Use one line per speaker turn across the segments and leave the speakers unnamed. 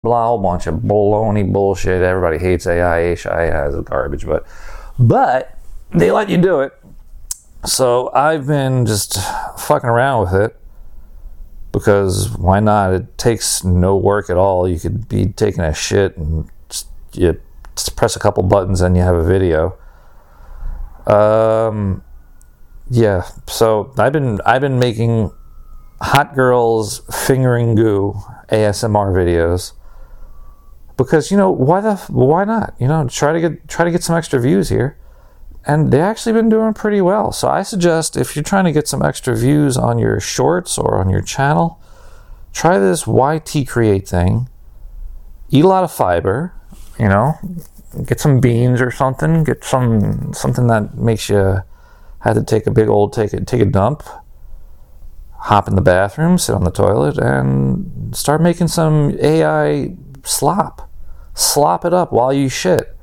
blah, a whole bunch of baloney bullshit. Everybody hates AI. AI is garbage, but they let you do it. So I've been just fucking around with it because why not? It takes no work at all. You could be taking a shit and you just press a couple buttons and you have a video. Yeah. So I've been making hot girls fingering goo ASMR videos because why not? Try to get some extra views here. And they actually been doing pretty well. So I suggest if you're trying to get some extra views on your shorts or on your channel, try this YT Create thing. Eat a lot of fiber, get some beans or something. Get something that makes you have to take a dump, hop in the bathroom, sit on the toilet, and start making some AI slop. Slop it up while you shit.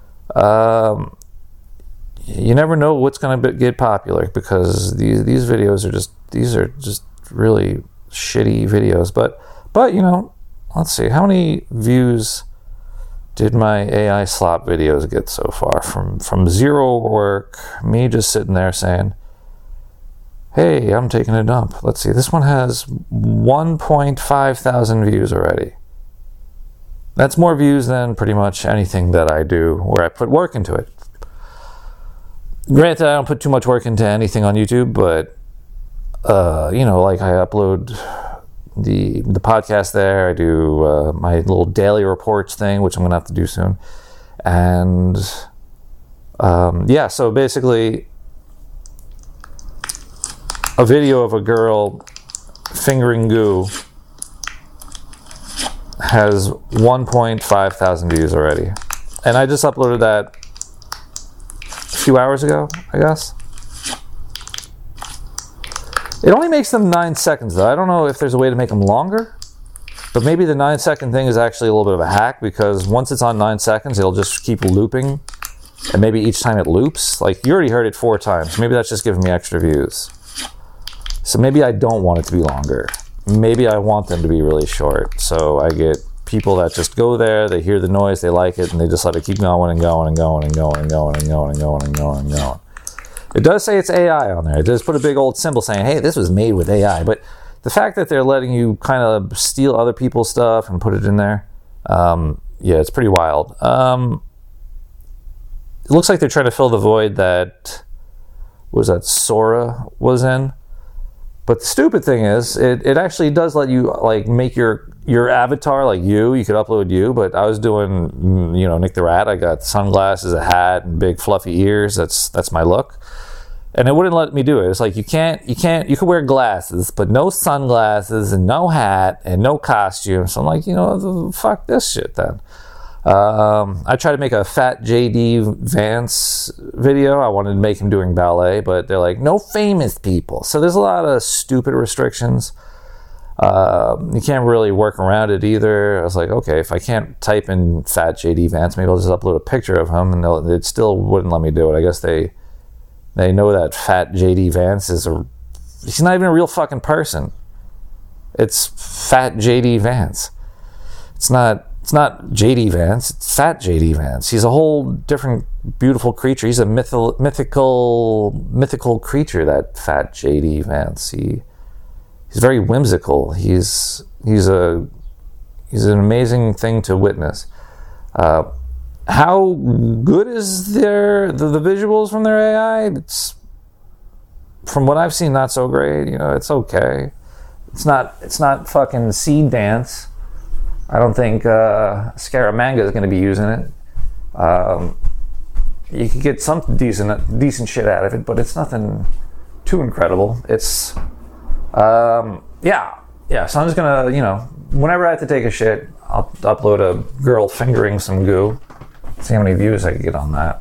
You never know what's going to get popular because these videos are just really shitty videos. But let's see, how many views did my AI slop videos get so far? From zero work, me just sitting there saying, hey, I'm taking a dump. Let's see, this one has 1.5 thousand views already. That's more views than pretty much anything that I do where I put work into it. Granted, I don't put too much work into anything on YouTube, but like I upload the podcast there. I do my little daily reports thing, which I'm gonna have to do soon, and so basically, a video of a girl fingering goo has 1.5 thousand views already, and I just uploaded that a few hours ago, I guess. It only makes them 9 seconds though. I don't know if there's a way to make them longer, but maybe the 9-second thing is actually a little bit of a hack, because once it's on 9 seconds, it'll just keep looping, and maybe each time it loops, like you already heard it 4 times, maybe that's just giving me extra views. So maybe I don't want it to be longer. Maybe I want them to be really short, so I get people that just go there, they hear the noise, they like it, and they just let it keep going and going and going and going and going and going and going and going and going. It does say it's AI on there. It does put a big old symbol saying, hey, this was made with AI. But the fact that they're letting you kind of steal other people's stuff and put it in there, it's pretty wild. It looks like they're trying to fill the void that Sora was in. But the stupid thing is, it actually does let you like make your avatar like you. You could upload you, but I was doing Nick the Rat. I got sunglasses, a hat, and big fluffy ears. That's my look, and it wouldn't let me do it. It's like you could wear glasses, but no sunglasses and no hat and no costume. So I'm like, fuck this shit then. I tried to make a fat JD Vance video. I wanted to make him doing ballet, but they're like, no famous people. So there's a lot of stupid restrictions. You can't really work around it either. I was like, okay, if I can't type in fat JD Vance, maybe I'll just upload a picture of him, and it still wouldn't let me do it. I guess they know that fat JD Vance he's not even a real fucking person. It's fat JD Vance. It's not JD Vance, it's fat JD Vance. He's a whole different beautiful creature. He's a mythical creature, that fat JD Vance. He's very whimsical. He's an amazing thing to witness. How good is the visuals from their AI? It's, from what I've seen, not so great. It's okay. It's not fucking Seed Dance. I don't think Scaramanga is going to be using it. You could get some decent shit out of it, but it's nothing too incredible. It's so I'm just gonna whenever I have to take a shit, I'll upload a girl fingering some goo. See how many views I can get on that.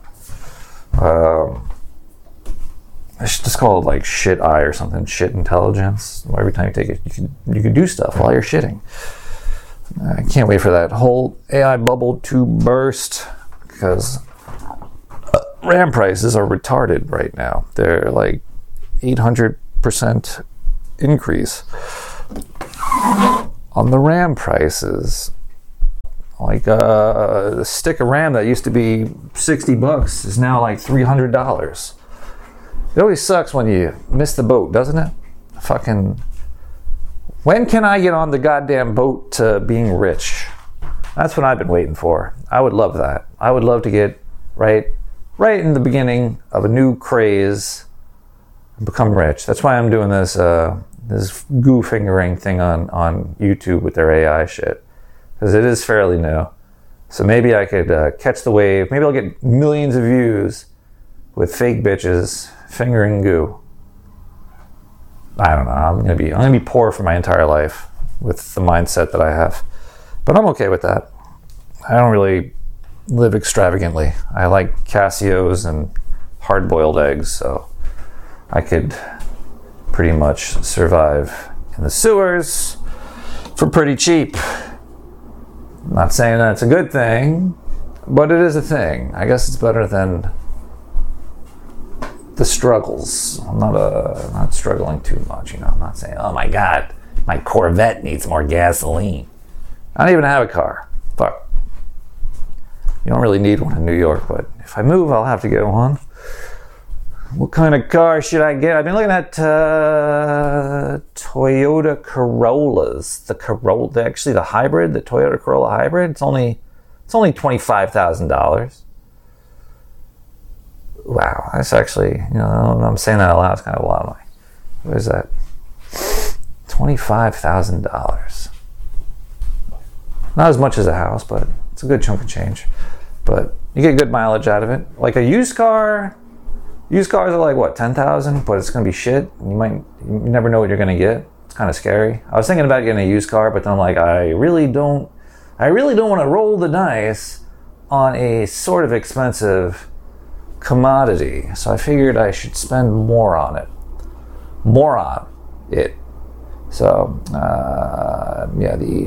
I should just call it like shit eye or something. Shit intelligence. Every time you take it, you can do stuff while you're shitting. I can't wait for that whole AI bubble to burst, because RAM prices are retarded right now. They're like 800% increase on the RAM prices. Like a stick of RAM that used to be $60 is now like $300. It always sucks when you miss the boat, doesn't it? Fucking, when can I get on the goddamn boat to being rich? That's what I've been waiting for. I would love that. I would love to get right in the beginning of a new craze and become rich. That's why I'm doing this this goo fingering thing on YouTube with their AI shit, because it is fairly new. So maybe I could catch the wave. Maybe I'll get millions of views with fake bitches fingering goo. I don't know. I'm gonna be poor for my entire life with the mindset that I have, but I'm okay with that. I don't really live extravagantly. I like Casios and hard-boiled eggs, so I could pretty much survive in the sewers for pretty cheap. I'm not saying that's a good thing, but it is a thing. I guess it's better than the struggles. I'm not struggling too much, you know. I'm not saying, oh my God, my Corvette needs more gasoline. I don't even have a car. Fuck. You don't really need one in New York, but if I move, I'll have to get one. What kind of car should I get? I've been looking at Toyota Corollas. Actually the hybrid, the Toyota Corolla hybrid. It's only $25,000. Wow, that's actually, you know, I'm saying that out loud. It's kind of a lot of money. What is that? $25,000. Not as much as a house, but it's a good chunk of change. But you get good mileage out of it. Like a used cars are like what, 10,000, but it's gonna be shit. You never know what you're gonna get. It's kind of scary. I was thinking about getting a used car, but then I'm like, I really don't want to roll the dice on a sort of expensive commodity. So I figured I should spend more on it. So yeah, the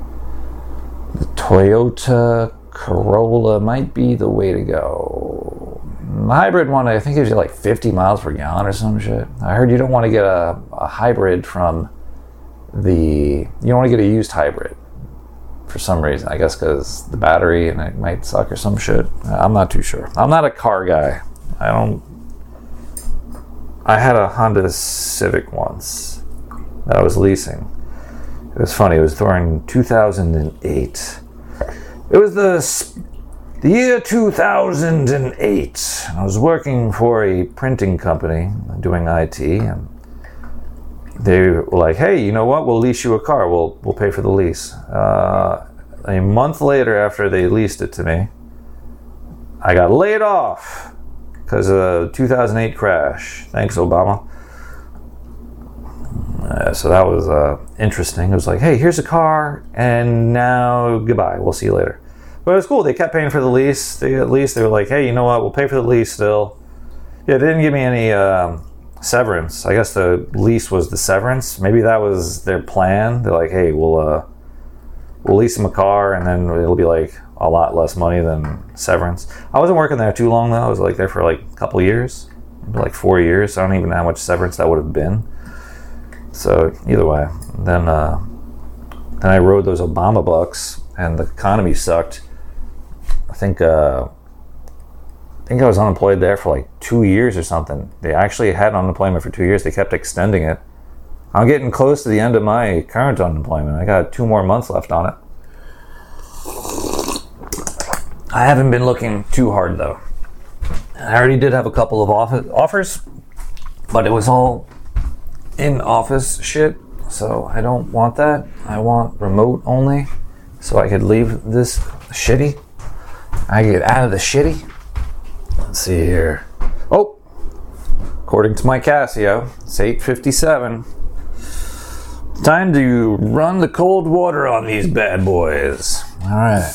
Toyota Corolla might be the way to go. The hybrid one, I think, gives you like 50 miles per gallon or some shit. I heard you don't want to get a hybrid from you don't want to get a used hybrid for some reason. I guess because the battery and it might suck or some shit. I'm not too sure. I'm not a car guy. I had a Honda Civic once that I was leasing. It was funny. It was during 2008. It was the year 2008. I was working for a printing company doing IT, and they were like, "Hey, you know what? We'll lease you a car. We'll pay for the lease." A month later, after they leased it to me, I got laid off because of the 2008 crash. Thanks, Obama. So that was interesting. It was like, hey, here's a car, and now goodbye. We'll see you later. But it was cool. They kept paying for the lease. They were like, hey, you know what? We'll pay for the lease still. Yeah, they didn't give me any severance. I guess the lease was the severance. Maybe that was their plan. They're like, hey, we'll lease them a car, and then it'll be like a lot less money than severance. I wasn't working there too long though. I was like there for like a couple years, like 4 years. So I don't even know how much severance that would have been. So either way, then I rode those Obama bucks, and the economy sucked. I think I was unemployed there for like 2 years or something. They actually had unemployment for 2 years. They kept extending it. I'm getting close to the end of my current unemployment. I got 2 more months left on it. I haven't been looking too hard though. I already did have a couple of offers, but it was all in office shit, so I don't want that. I want remote only, so I could leave this shitty. I get out of the shitty. Let's see here. Oh, according to my Casio, it's 8:57. Time to run the cold water on these bad boys. All right.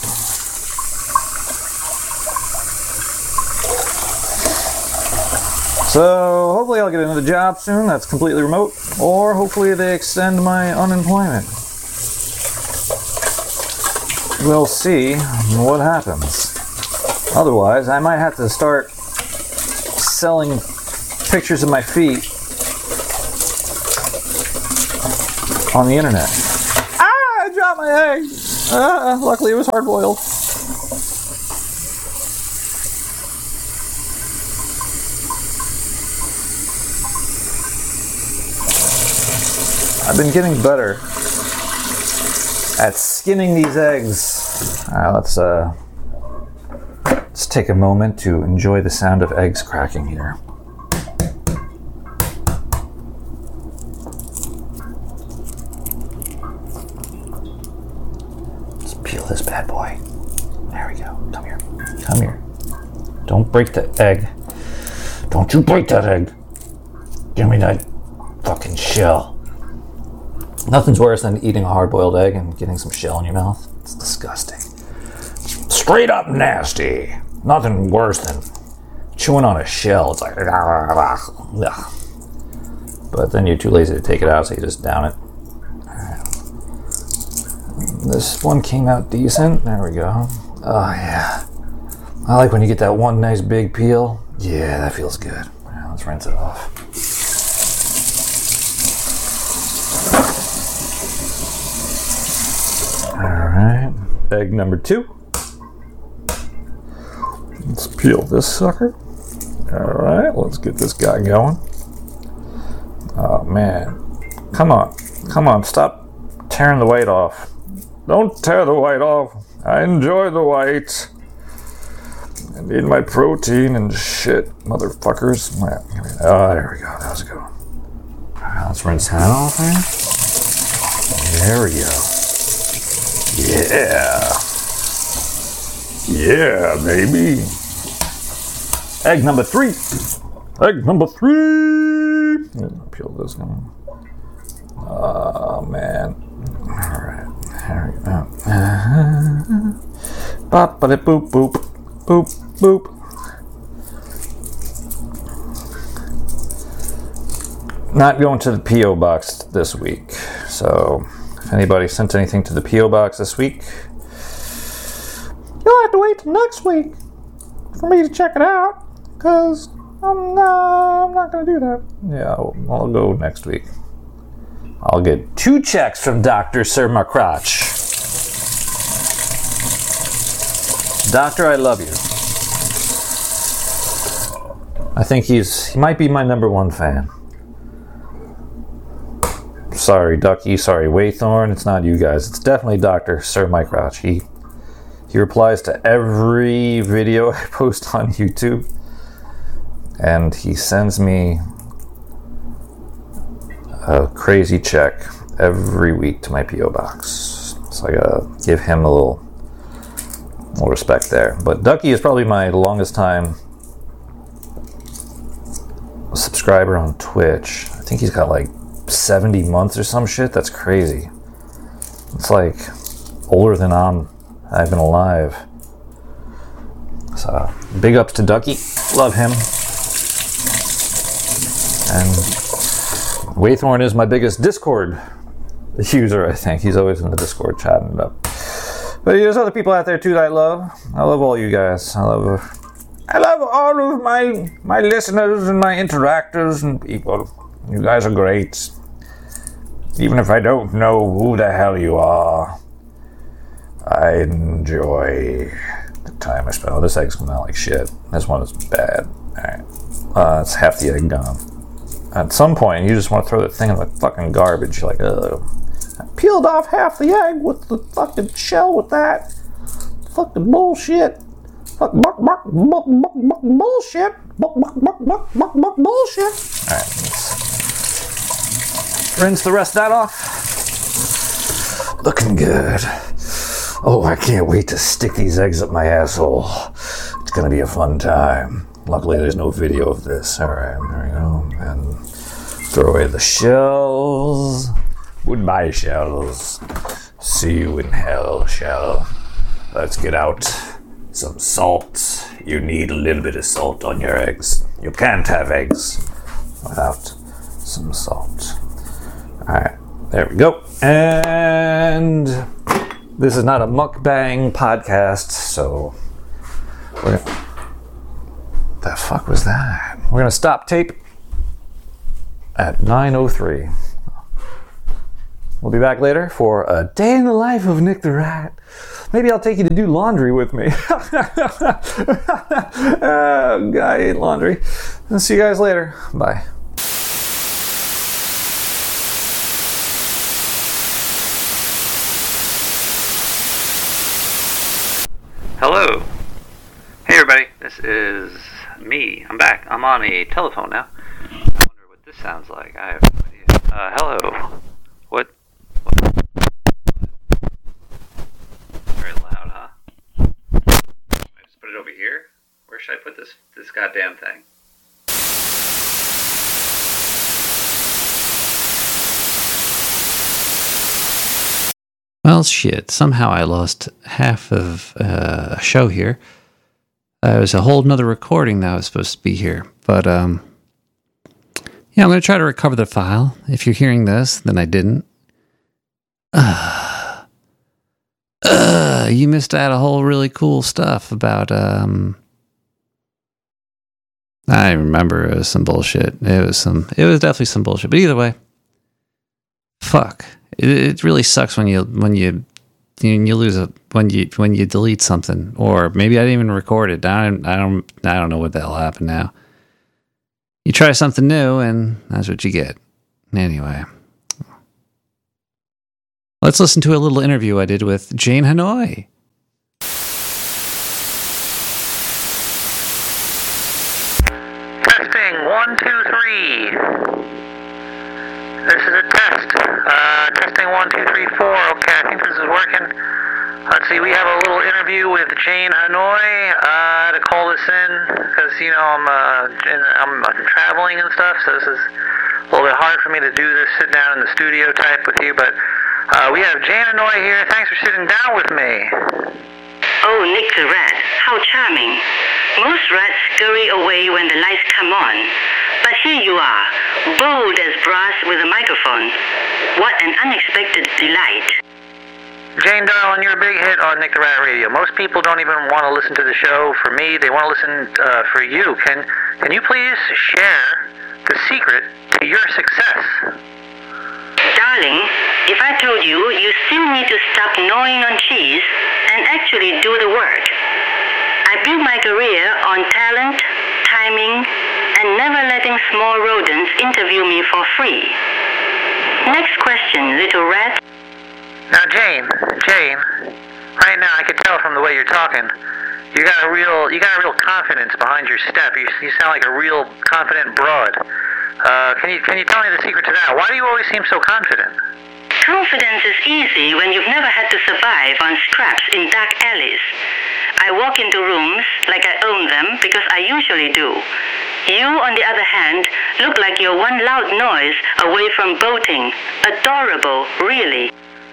So hopefully I'll get another job soon that's completely remote, or hopefully they extend my unemployment. We'll see what happens. Otherwise, I might have to start selling pictures of my feet on the internet. I dropped my egg! Luckily it was hard-boiled. I've been getting better at skinning these eggs. All right, let's take a moment to enjoy the sound of eggs cracking here. Let's peel this bad boy. There we go. Come here. Come here. Don't break the egg. Don't you break that egg. Give me that fucking shell. Nothing's worse than eating a hard-boiled egg and getting some shell in your mouth. It's disgusting. Straight up nasty. Nothing worse than chewing on a shell. It's like, ugh. But then you're too lazy to take it out, so you just down it. This one came out decent. There we go. Oh, yeah. I like when you get that one nice big peel. Yeah, that feels good. Right, let's rinse it off. Alright, egg number 2. Let's peel this sucker. Alright, let's get this guy going. Oh man. Come on, stop tearing the white off. Don't tear the white off. I enjoy the white. I need my protein and shit, motherfuckers. Oh, there we go, that was a good one. Alright, let's rinse that off there. There we go. Yeah. Yeah, baby. Egg number 3. Egg number 3. Peel this one. Oh, man. All right. There we go. Bop-ba-da-boop, boop. Boop, boop. Not going to the P.O. box this week. So, if anybody sent anything to the P.O. box this week, you'll have to wait till next week for me to check it out, because I'm not going to do that. Yeah, I'll go next week. I'll get 2 checks from Dr. Sir Macrotch. Doctor, I love you. I think he might be my number 1 fan. Sorry, Ducky. Sorry, Waythorn. It's not you guys. It's definitely Dr. Sir Macrotch. He replies to every video I post on YouTube, and he sends me a crazy check every week to my P.O. box. So I gotta give him a little respect there. But Ducky is probably my longest time subscriber on Twitch. I think he's got like 70 months or some shit. That's crazy. It's like older than I've been alive. So big ups to Ducky. Love him. And Waythorn is my biggest Discord user, I think. He's always in the Discord chatting it up. But there's other people out there too that I love. I love all you guys. I love all of my listeners and my interactors and people. You guys are great. Even if I don't know who the hell you are, I enjoy the time I spend. Oh, this egg's coming out like shit. This one is bad. Alright. It's half the egg gone. At some point, you just want to throw that thing in the fucking garbage. You're like, ugh. I peeled off half the egg with the fucking shell with that. Fucking bullshit. Fuck, bullshit. Bullshit. Alright, let's rinse the rest of that off. Looking good. Oh, I can't wait to stick these eggs up my asshole. It's gonna be a fun time. Luckily, there's no video of this. Alright, there we go. And throw away the shells. Goodbye, shells. See you in hell, shell. Let's get out some salt. You need a little bit of salt on your eggs. You can't have eggs without some salt. Alright, there we go. And this is not a mukbang podcast, so the fuck was that? We're gonna stop tape at 9:03. We'll be back later for a day in the life of Nick the Rat. Maybe I'll take you to do laundry with me. I hate laundry. I'll see you guys later. Bye.
Hello. Hey everybody, this is me. I'm back. I'm on a telephone now. I wonder what this sounds like. I have no idea. Hello. What? Very loud, huh? I just put it over here? Where should I put this goddamn thing?
Well, shit. Somehow I lost half of a show here. It was a whole nother recording that was supposed to be here. But, yeah, I'm going to try to recover the file. If you're hearing this, then I didn't. You missed out a whole really cool stuff about, I remember it was some bullshit. It was definitely some bullshit. But either way, fuck. It really sucks when you lose when you delete something, or maybe I didn't even record it. I don't know what the hell happened now. You try something new, and that's what you get. Anyway, let's listen to a little interview I did with Jane Hanoi.
Testing 1, 2, 3. This is a test. Testing 1, 2, 3, 4. Okay, I think this is working. Let's see, we have a little interview with Jane Hanoi. I had to call this in because, I'm traveling and stuff, so this is a little bit hard for me to do this, sit down in the studio type with you, but we have Jane Hanoi here. Thanks for sitting down with me.
Oh, Nick the Rat, how charming. Most rats scurry away when the lights come on. But here you are, bold as brass with a microphone. What an unexpected delight.
Jane, darling, you're a big hit on Nick the Rat Radio. Most people don't even want to listen to the show for me. They want to listen for you. Can you please share the secret to your success?
Darling, if I told you, you still need to stop gnawing on cheese and actually do the work. I built my career on talent, timing, and never letting small rodents interview me for free. Next question, little rat.
Now, Jane, right now I can tell from the way you're talking, you got a real confidence behind your step. You sound like a real confident broad. Can you tell me the secret to that? Why do you always seem so confident?
Confidence is easy when you've never had to survive on scraps in dark alleys. I walk into rooms like I own them because I usually do. You, on the other hand, look like you're one loud noise away from boating. Adorable, really.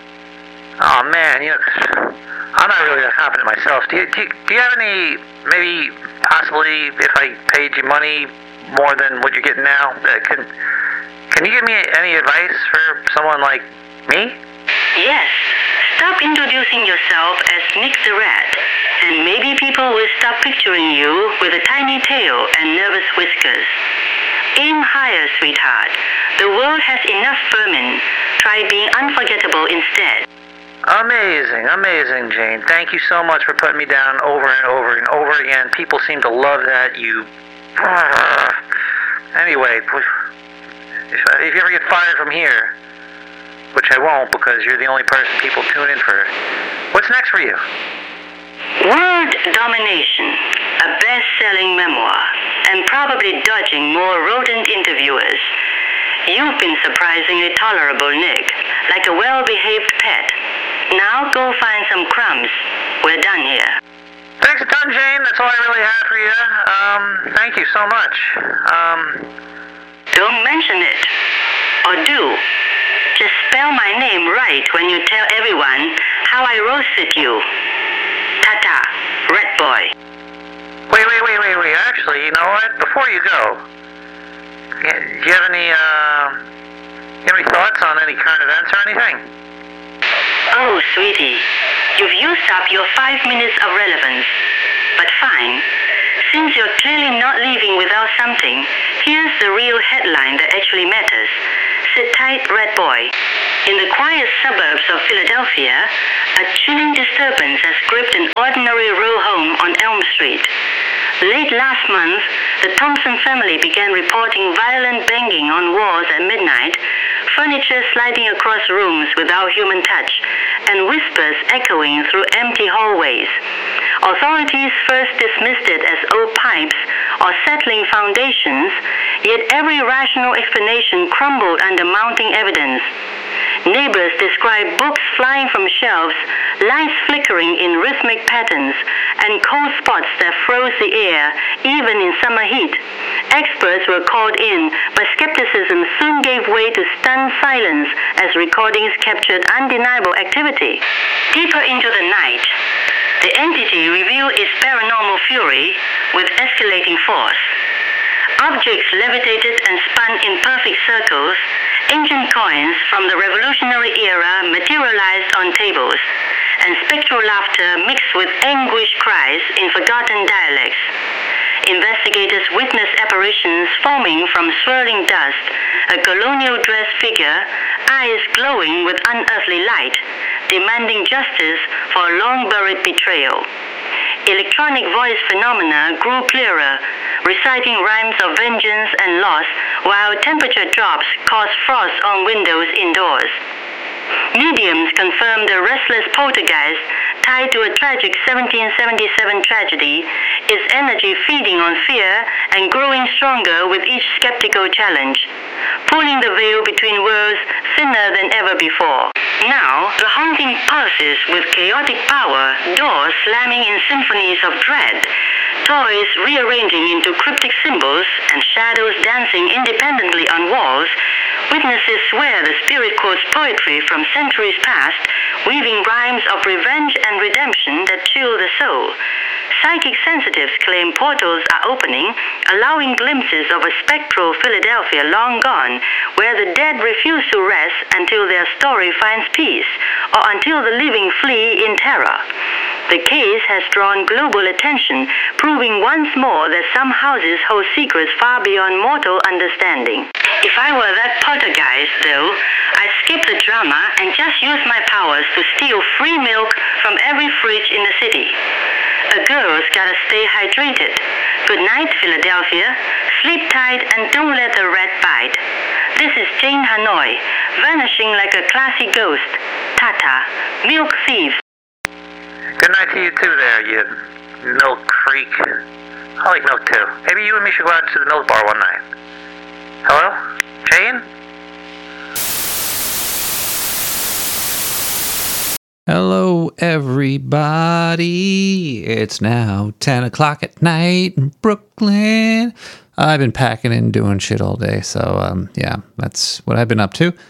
Oh man, I'm not really that confident myself. Do you have any, maybe possibly if I paid you money more than what you're getting now, can you give me any advice for someone like me?
Yes. Stop introducing yourself as Nick the Rat, and maybe people will stop picturing you with a tiny tail and nervous whiskers. Aim higher, sweetheart. The world has enough vermin. Try being unforgettable instead. Amazing,
Jane. Thank you so much for putting me down over and over and over again. People seem to love that. Anyway, if you ever get fired from here, which I won't because you're the only person people tune in for, what's next for you?
World Domination, a best-selling memoir, and probably dodging more rodent interviewers. You've been surprisingly tolerable, Nick, like a well-behaved pet. Now go find some crumbs. We're done here.
Thanks a ton, Jane. That's all I really have for you. Thank you so much.
Don't mention it. Or do. Just spell my name right when you tell everyone how I roasted you. Ta-ta, Rat Boy.
Wait. Actually, you know what? Before you go, do you have any thoughts on any current events or anything?
Oh, sweetie, you've used up your 5 minutes of relevance. But fine. Since you're clearly not leaving without something, here's the real headline that actually matters. Sit tight, Rat Boy. In the quiet suburbs of Philadelphia, a chilling disturbance has gripped an ordinary row home on Elm Street. Late last month, the Thompson family began reporting violent banging on walls at midnight, furniture sliding across rooms without human touch, and whispers echoing through empty hallways. Authorities first dismissed it as old pipes or settling foundations, yet every rational explanation crumbled under mounting evidence. Neighbors described books flying from shelves, lights flickering in rhythmic patterns, and cold spots that froze the air, even in summer heat. Experts were called in, but skepticism soon gave way to stunned silence as recordings captured undeniable activity. Deeper into the night, the entity revealed its paranormal fury with escalating force. Objects levitated and spun in perfect circles. Ancient coins from the Revolutionary era materialized on tables, and spectral laughter mixed with anguished cries in forgotten dialects. Investigators witnessed apparitions forming from swirling dust, a colonial dressed figure, eyes glowing with unearthly light, demanding justice for a long-buried betrayal. Electronic voice phenomena grew clearer, reciting rhymes of vengeance and loss, while temperature drops caused frost on windows indoors. Mediums confirmed the restless poltergeist tied to a tragic 1777 tragedy, its energy feeding on fear and growing stronger with each skeptical challenge, pulling the veil between worlds thinner than ever before. Now, the haunting pulses with chaotic power, doors slamming in symphonies of dread, toys rearranging into cryptic symbols, and shadows dancing independently on walls. Witnesses swear the spirit quotes poetry from centuries past, weaving rhymes of revenge and redemption that chill the soul. Psychic sensitives claim portals are opening, allowing glimpses of a spectral Philadelphia long gone, where the dead refuse to rest until their story finds peace, or until the living flee in terror. The case has drawn global attention, proving once more that some houses hold secrets far beyond mortal understanding. If I were that poltergeist, though, I'd skip the drama and just use my powers to steal free milk from every fridge in the city. A girl's gotta stay hydrated. Good night, Philadelphia. Sleep tight and don't let the rat bite. This is Jane Hanoi, vanishing like a classy ghost. Tata, milk thieves.
Good night to you too there, you milk freak. I like milk too. Maybe you and me should go out to the milk bar one night. Hello? Jane?
Hello, everybody. It's now 10 o'clock at night in Brooklyn. I've been packing and doing shit all day, so yeah, that's what I've been up to.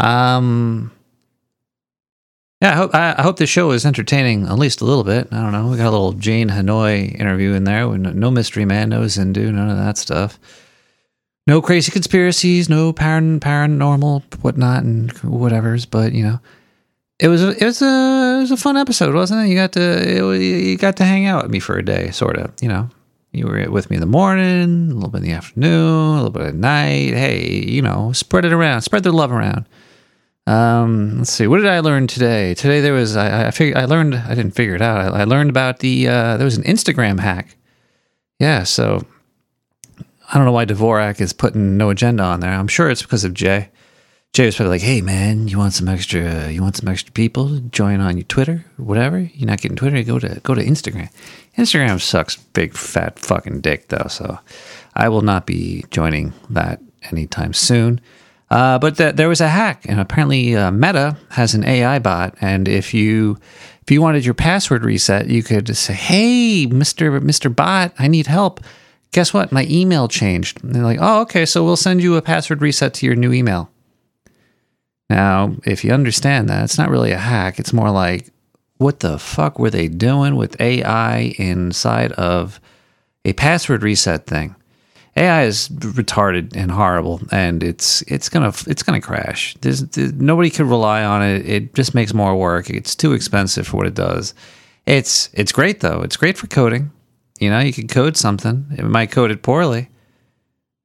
Yeah, I hope this show is entertaining at least a little bit. I don't know. We got a little Jane Hanoi interview in there. No Mystery Man, no Zindu, none of that stuff. No crazy conspiracies, no paranormal whatnot and whatevers. But you know, it was a fun episode, wasn't it? You got to hang out with me for a day, sort of. You know, you were with me in the morning, a little bit in the afternoon, a little bit at night. Hey, you know, spread it around, spread the love around. Let's see. What did I learn today? Today there was I learned. I didn't figure it out. I learned about there was an Instagram hack. Yeah. So I don't know why Dvorak is putting no agenda on there. I'm sure it's because of Jay. Jay was probably like, "Hey man, you want some extra people to join on your Twitter or whatever? You're not getting Twitter. Go to Instagram. Instagram sucks big fat fucking dick though. So I will not be joining that anytime soon." But there was a hack, and apparently Meta has an AI bot, and if you wanted your password reset, you could say, "Hey, Mr. Bot, I need help. Guess what? My email changed." And they're like, "Oh, okay, so we'll send you a password reset to your new email." Now, if you understand that, it's not really a hack. It's more like, what the fuck were they doing with AI inside of a password reset thing? AI is retarded and horrible, and it's gonna crash. Nobody could rely on it. It just makes more work. It's too expensive for what it does. It's great though. It's great for coding. You know, you can code something. It might code it poorly,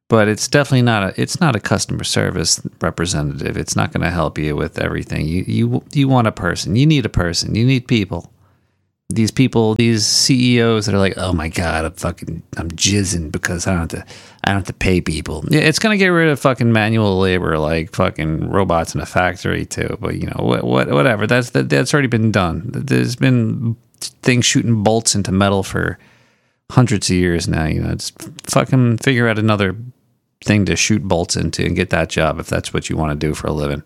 but it's definitely not a customer service representative. It's not going to help you with everything. You want a person. You need a person. You need people. These people, these CEOs that are like, oh my God, I'm jizzing because I don't have to pay people. Yeah, it's gonna get rid of fucking manual labor, like fucking robots in a factory too. But you know, whatever. That's already been done. There's been things shooting bolts into metal for hundreds of years now. You know, just fucking figure out another thing to shoot bolts into and get that job if that's what you want to do for a living.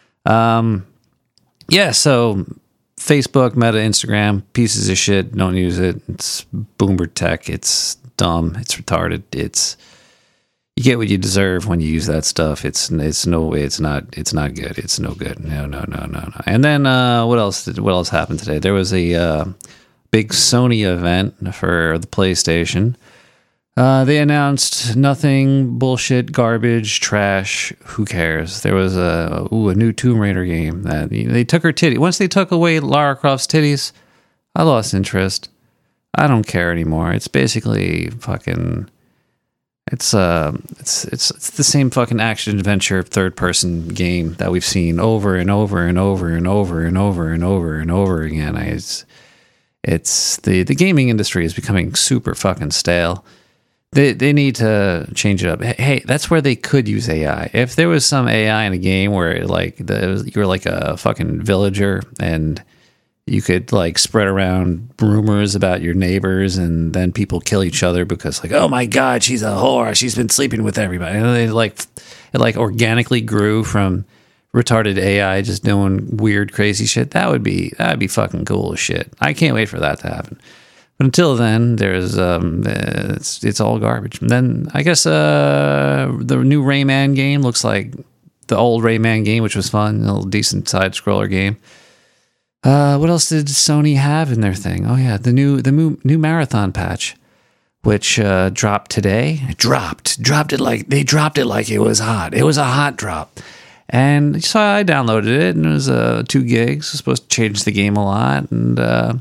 Yeah. So. Facebook, Meta, Instagram, pieces of shit. Don't use it. It's boomer tech. It's dumb. It's retarded. You get what you deserve when you use that stuff. It's not good. It's no good. No. And then what else happened today? There was a big Sony event for the PlayStation. They announced nothing, bullshit, garbage, trash. Who cares? There was a new Tomb Raider game that they took her titty. Once they took away Lara Croft's titties, I lost interest. I don't care anymore. It's basically fucking. It's the same fucking action adventure third person game that we've seen over and over and over and over and over and over and over again. It's the gaming industry is becoming super fucking stale. They need to change it up. Hey, that's where they could use AI. If there was some AI in a game where you're like a fucking villager and you could like spread around rumors about your neighbors and then people kill each other because like, oh my God, she's a whore. She's been sleeping with everybody. And it organically grew from retarded AI just doing weird, crazy shit. That'd be fucking cool as shit. I can't wait for that to happen. But until then, there's it's all garbage. And then I guess the new Rayman game looks like the old Rayman game, which was fun, a little decent side scroller game. What else did Sony have in their thing? Oh yeah, the new marathon patch, which dropped today. Dropped it like it was hot. It was a hot drop. And so I downloaded it, and it was 2 gigs. It was supposed to change the game a lot, and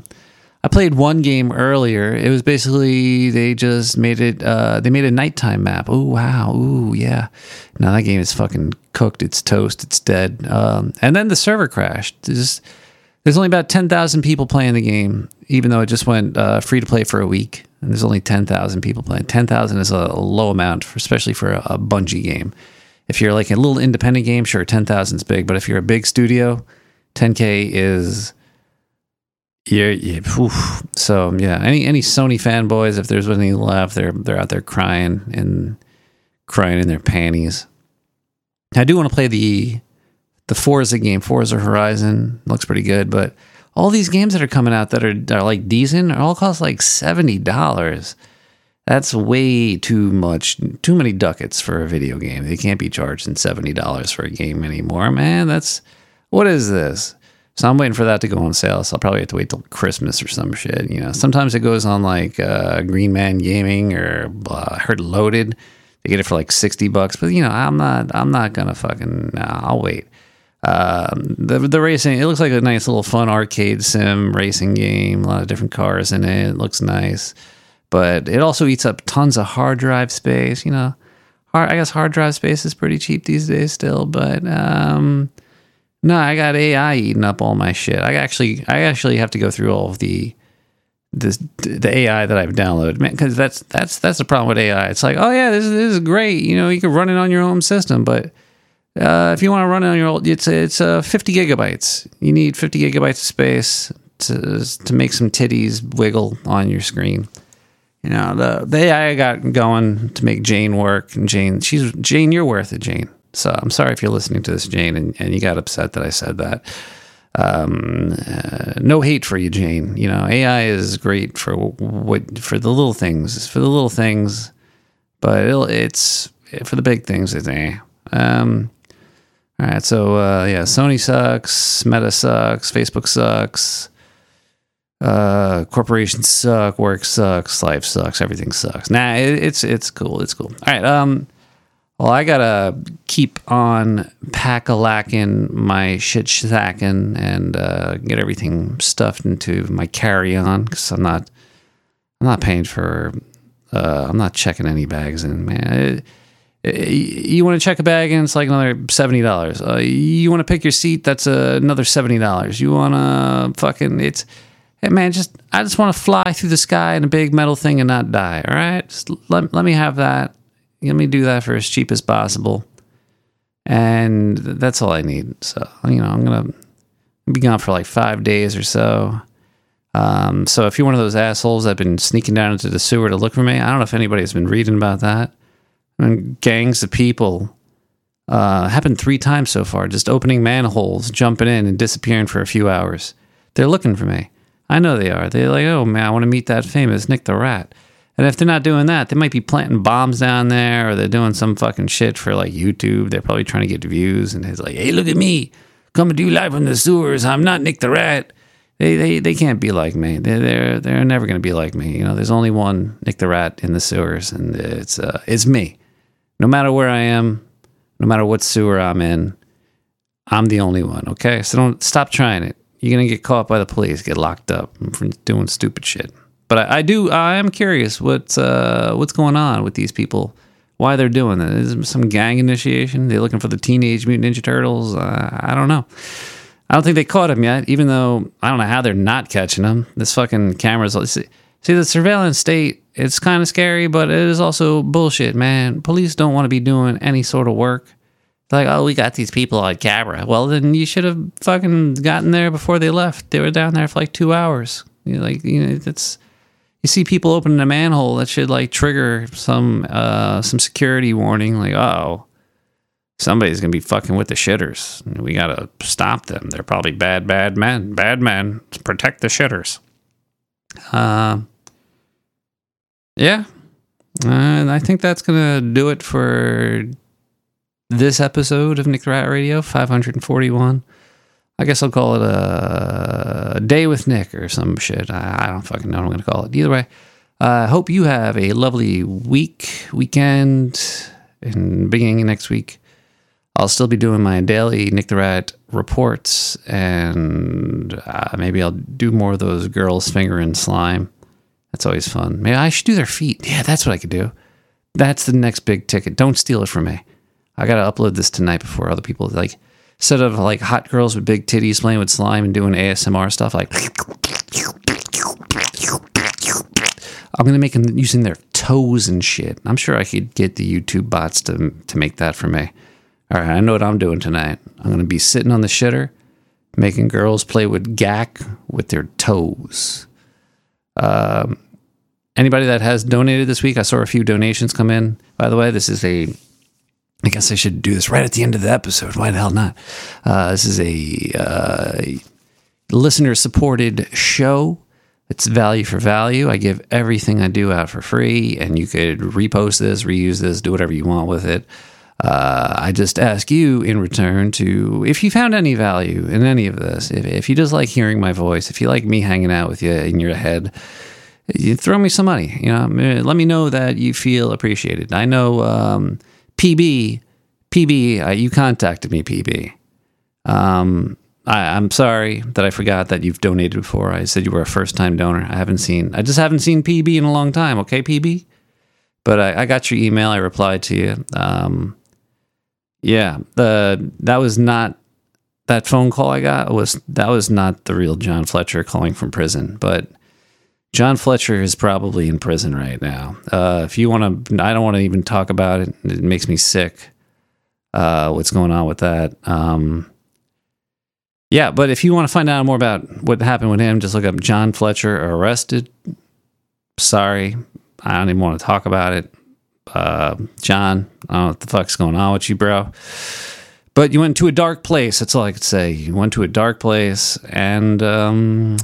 I played one game earlier. It was basically they just made it. They made a nighttime map. Oh wow! Ooh yeah! Now that game is fucking cooked. It's toast. It's dead. And then the server crashed. There's only about 10,000 people playing the game, even though it just went free to play for a week. And there's only 10,000 people playing. 10,000 is a low amount, especially for a Bungie game. If you're like a little independent game, sure, 10,000 is big. But if you're a big studio, 10K is. Yeah. So yeah, any Sony fanboys, if there's any left, they're out there crying in their panties. I do want to play the Forza game, Forza Horizon. Looks pretty good, but all these games that are coming out that are like decent are all cost like $70. That's way too much, too many ducats for a video game. They can't be charging $70 for a game anymore, man. What is this? So I'm waiting for that to go on sale. So I'll probably have to wait till Christmas or some shit. You know, sometimes it goes on like Green Man Gaming or I heard Loaded. They get it for like $60, but you know, I'm not gonna fucking. I'll wait. The racing. It looks like a nice little fun arcade sim racing game. A lot of different cars in it. It looks nice, but it also eats up tons of hard drive space. You know, I guess hard drive space is pretty cheap these days still, but no, I got AI eating up all my shit. I actually have to go through all of the AI that I've downloaded, man, because that's the problem with AI. It's like, oh yeah, this is great. You know, you can run it on your home system, but if you want to run it on your old, it's 50 gigabytes. You need 50 gigabytes of space to make some titties wiggle on your screen. You know, the AI I got going to make Jane work, and Jane, you're worth it, Jane. So I'm sorry if you're listening to this, Jane, and you got upset that I said that. No hate for you, Jane. You know, AI is great for the little things, but it's for the big things. It's all right. So yeah, Sony sucks, Meta sucks, Facebook sucks, corporations suck, work sucks, life sucks, everything sucks. Nah, it's cool. It's cool. All right. Well, I gotta keep on pack-a-lacking my shit-stacking and get everything stuffed into my carry-on because I'm not paying for. I'm not checking any bags in, man. You want to check a bag and it's like another $70. You want to pick your seat, that's another $70. You want to fucking, hey man, I just want to fly through the sky in a big metal thing and not die, all right? Just let me have that. Let me do that for as cheap as possible. And that's all I need. So, I'm going to be gone for like 5 days or so. So if you're one of those assholes that have been sneaking down into the sewer to look for me, I don't know if anybody's been reading about that. I mean, gangs of people, happened 3 times so far, just opening manholes, jumping in and disappearing for a few hours. They're looking for me. I know they are. They're like, oh man, I want to meet that famous Nick the Rat. And if they're not doing that, they might be planting bombs down there, or they're doing some fucking shit for like YouTube. They're probably trying to get views, and it's like, hey, look at me, coming to you live from the sewers. I'm not Nick the Rat. They can't be like me. They're never going to be like me. There's only one Nick the Rat in the sewers, and it's me. No matter where I am, no matter what sewer I'm in, I'm the only one. Okay, so don't stop trying it. You're gonna get caught by the police, get locked up for doing stupid shit. But I am curious what's going on with these people, why they're doing that. Is it some gang initiation? They're looking for the Teenage Mutant Ninja Turtles? I don't know. I don't think they caught him yet, even though I don't know how they're not catching him. This fucking camera's... See, the surveillance state, it's kind of scary, but it is also bullshit, man. Police don't want to be doing any sort of work. They're like, oh, we got these people on camera. Well, then you should have fucking gotten there before they left. They were down there for like 2 hours. You see people opening a manhole, that should like trigger some security warning, like, oh, somebody's gonna be fucking with the shitters. We gotta stop them. They're probably bad men. Bad men. Protect the shitters. Yeah. And I think that's gonna do it for this episode of Nick the Rat Radio, 541. I guess I'll call it a day with Nick or some shit. I don't fucking know what I'm going to call it. Either way, I hope you have a lovely weekend, and beginning of next week, I'll still be doing my daily Nick the Rat reports, and maybe I'll do more of those girls fingering slime. That's always fun. Maybe I should do their feet. Yeah, that's what I could do. That's the next big ticket. Don't steal it from me. I got to upload this tonight before other people, like, instead of like hot girls with big titties playing with slime and doing ASMR stuff, like, I'm going to make them using their toes and shit. I'm sure I could get the YouTube bots to make that for me. All right, I know what I'm doing tonight. I'm going to be sitting on the shitter, making girls play with gack with their toes. Anybody that has donated this week, I saw a few donations come in. By the way, this is I guess I should do this right at the end of the episode. Why the hell not? This is a listener-supported show. It's value for value. I give everything I do out for free, and you could repost this, reuse this, do whatever you want with it. I just ask you in return to, if you found any value in any of this, if you just like hearing my voice, if you like me hanging out with you in your head, you throw me some money. Let me know that you feel appreciated. I know... PB, you contacted me, PB. I'm sorry that I forgot that you've donated before. I said you were a first-time donor. I just haven't seen PB in a long time, okay, PB? But I got your email. I replied to you. That was not... That phone call I got, that was not the real John Fletcher calling from prison, but... John Fletcher is probably in prison right now. If you want to, I don't want to even talk about it. It makes me sick. What's going on with that? But if you want to find out more about what happened with him, just look up John Fletcher arrested. Sorry, I don't even want to talk about it. John, I don't know what the fuck's going on with you, bro. But you went to a dark place. That's all I could say. You went to a dark place, and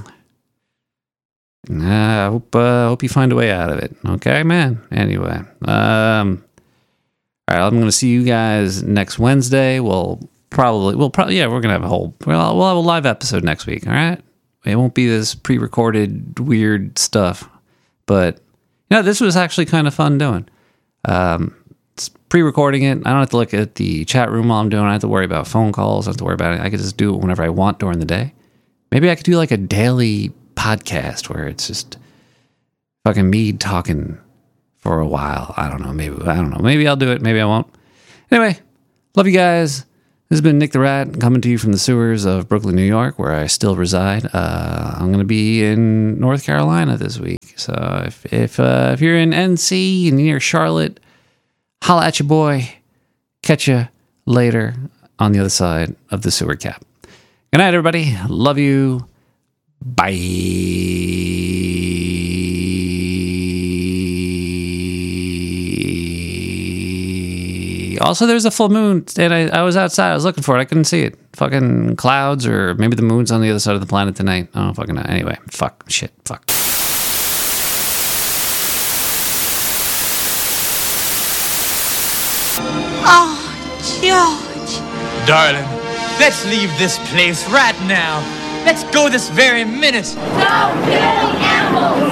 I hope you find a way out of it. Okay, man. Anyway, all right. I'm going to see you guys next Wednesday. We're gonna have we'll have a live episode next week. All right. It won't be this pre-recorded weird stuff, but this was actually kind of fun doing. It's pre-recording it. I don't have to look at the chat room while I'm doing it. I don't have to worry about phone calls. I don't have to worry about it. I could just do it whenever I want during the day. Maybe I could do like a daily podcast where it's just fucking me talking for a while. I don't know. Maybe I'll do it. Maybe I won't. Anyway, love you guys. This has been Nick the Rat coming to you from the sewers of Brooklyn, New York, where I still reside. I'm going to be in North Carolina this week. So if you're in NC and near Charlotte, holla at your boy. Catch you later on the other side of the sewer cap. Good night, everybody. Love you. Bye. Also, there's a full moon, and I was outside. I was looking for it. I couldn't see it. Fucking clouds, or maybe the moon's on the other side of the planet tonight. I don't fucking know. Anyway, fuck.
Oh, George.
Darling, let's leave this place right now. Let's go this very minute.
Stop killing animals!